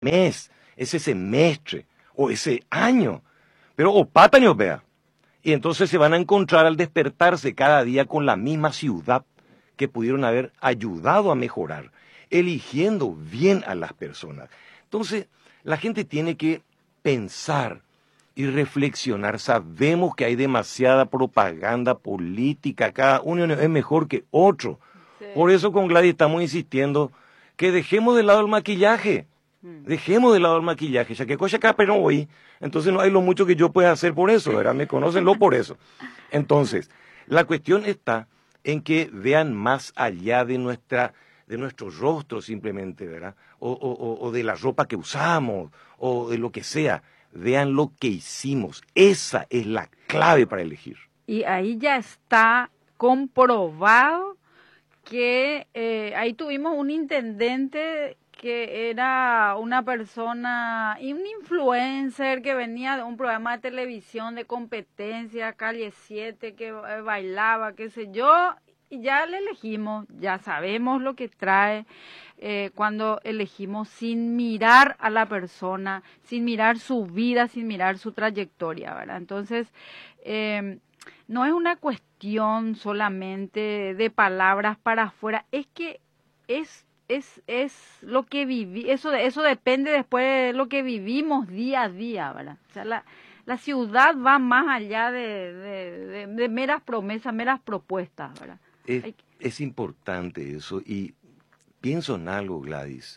mes, ese semestre o ese año. Pero opata ni vea. Y entonces se van a encontrar al despertarse cada día con la misma ciudad que pudieron haber ayudado a mejorar, eligiendo bien a las personas. Entonces, la gente tiene que pensar y reflexionar. Sabemos que hay demasiada propaganda política, cada uno es mejor que otro. Sí. Por eso con Gladys estamos insistiendo que dejemos de lado el maquillaje. Dejemos de lado el maquillaje, ya que cosa acá pero hoy, entonces no hay lo mucho que yo pueda hacer por eso, ¿verdad? Me conocen lo por eso. Entonces, la cuestión está en que vean más allá de nuestro rostro simplemente, ¿verdad? O de la ropa que usamos, o de lo que sea. Vean lo que hicimos. Esa es la clave para elegir. Y ahí ya está comprobado que ahí tuvimos un intendente que era una persona, y un influencer que venía de un programa de televisión de competencia, Calle 7, que bailaba, qué sé yo, y ya le elegimos, ya sabemos lo que trae cuando elegimos sin mirar a la persona, sin mirar su vida, sin mirar su trayectoria, ¿verdad? Entonces, no es una cuestión solamente de palabras para afuera, es que es lo que viví, eso depende después de lo que vivimos día a día, ¿verdad? O sea, la ciudad va más allá de meras promesas, meras propuestas, ¿verdad? Es importante eso, y pienso en algo, Gladys.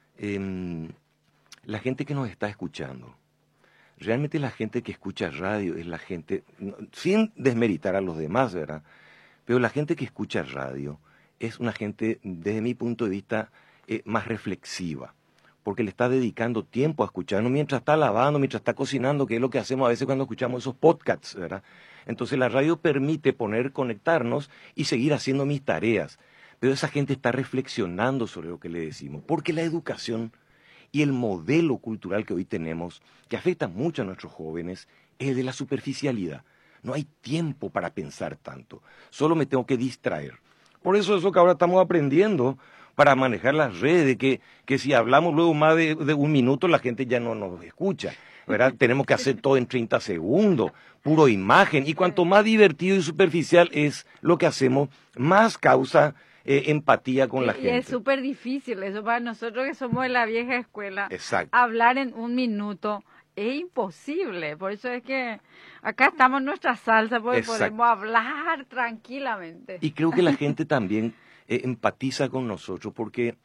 La gente que nos está escuchando, realmente la gente que escucha radio es la gente, sin desmeritar a los demás, ¿verdad? Pero la gente que escucha radio es una gente, desde mi punto de vista, más reflexiva, porque le está dedicando tiempo a escucharnos mientras está lavando, mientras está cocinando, que es lo que hacemos a veces cuando escuchamos esos podcasts, ¿verdad? Entonces la radio permite conectarnos y seguir haciendo mis tareas, pero esa gente está reflexionando sobre lo que le decimos, porque la educación y el modelo cultural que hoy tenemos, que afecta mucho a nuestros jóvenes, es el de la superficialidad. No hay tiempo para pensar tanto, solo me tengo que distraer. Por eso que ahora estamos aprendiendo para manejar las redes, que si hablamos luego más de un minuto la gente ya no nos escucha, ¿verdad? Tenemos que hacer todo en 30 segundos, puro imagen, y cuanto más divertido y superficial es lo que hacemos, más causa empatía con la gente. Y es súper difícil eso para nosotros que somos de la vieja escuela. Exacto. Hablar en un minuto es imposible, por eso es que acá estamos en nuestra salsa, porque podemos hablar tranquilamente. Y creo que la gente también empatiza con nosotros, porque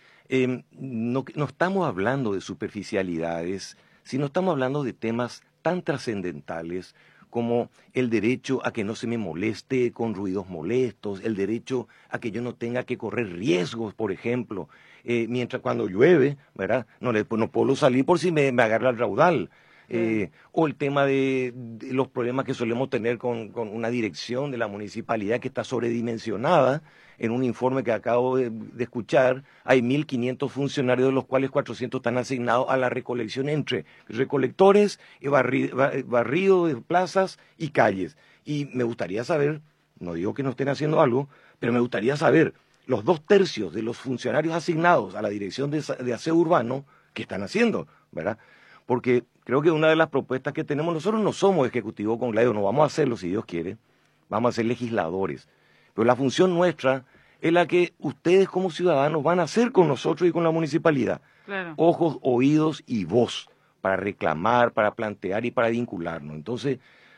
no estamos hablando de superficialidades, sino estamos hablando de temas tan trascendentales como el derecho a que no se me moleste con ruidos molestos, el derecho a que yo no tenga que correr riesgos, por ejemplo, mientras cuando llueve, ¿verdad? No puedo salir por si me agarra el raudal. O el tema de los problemas que solemos tener con una dirección de la municipalidad que está sobredimensionada. En un informe que acabo de escuchar, hay 1.500 funcionarios, de los cuales 400 están asignados a la recolección entre recolectores, barrido de plazas y calles. Y me gustaría saber, no digo que no estén haciendo algo, pero me gustaría saber los 2/3 de los funcionarios asignados a la dirección de aseo urbano, ¿qué están haciendo? ¿Verdad? Porque creo que una de las propuestas que tenemos, nosotros no somos ejecutivos con Gladys, no vamos a hacerlo si Dios quiere, vamos a ser legisladores. Pero la función nuestra es la que ustedes como ciudadanos van a hacer con nosotros y con la municipalidad. Claro. Ojos, oídos y voz para reclamar, para plantear y para vincularnos. Entonces,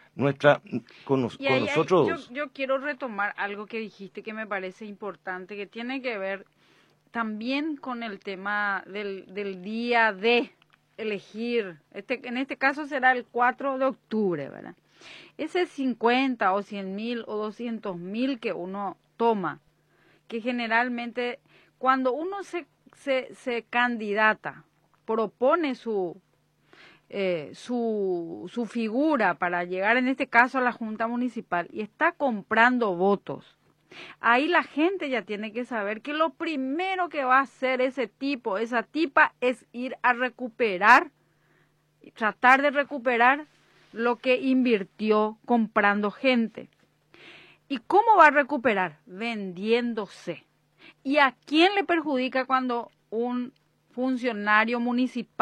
nosotros... Yo quiero retomar algo que dijiste que me parece importante, que tiene que ver también con el tema del día de elegir. En este caso será el 4 de octubre, ¿verdad? Ese 50 o 100.000 o 200.000 que uno toma, que generalmente cuando uno se candidata, propone su figura para llegar en este caso a la Junta Municipal y está comprando votos, ahí la gente ya tiene que saber que lo primero que va a hacer ese tipo, esa tipa, es ir a recuperar, tratar de recuperar lo que invirtió comprando gente. ¿Y cómo va a recuperar? Vendiéndose. ¿Y a quién le perjudica cuando un funcionario municipal